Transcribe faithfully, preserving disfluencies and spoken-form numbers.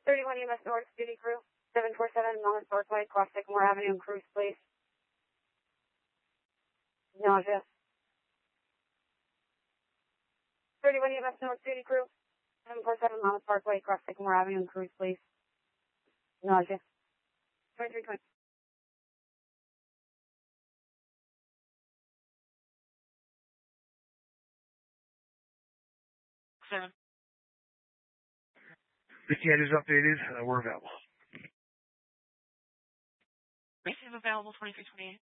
thirty-one E M S North, duty crew, seven four seven Monmouth Parkway, cross Sycamore Avenue, and cruise, please. Nausea. thirty-one E M S North, duty crew, seven four seven Monmouth Parkway, cross Sycamore Avenue, and cruise, please. Nausea. twenty-three twenty. Seven. The CAT is updated. Uh, we're available. Receive available twenty-three twenty-eight.